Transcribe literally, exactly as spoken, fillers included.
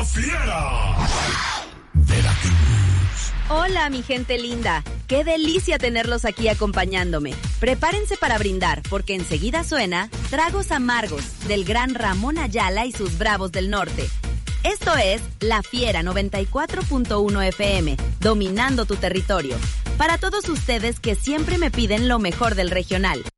Fiera. Veracruz. Hola, mi gente linda. Qué delicia tenerlos aquí acompañándome. Prepárense para brindar, porque enseguida suena Tragos Amargos, del gran Ramón Ayala y sus Bravos del Norte. Esto es La Fiera noventa y cuatro punto uno F M, dominando tu territorio. Para todos ustedes que siempre me piden lo mejor del regional.